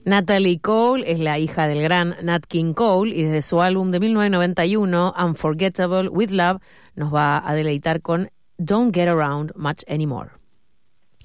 Natalie Cole es la hija del gran Nat King Cole y desde su álbum de 1991, Unforgettable with Love, nos va a deleitar con Don't Get Around Much Anymore.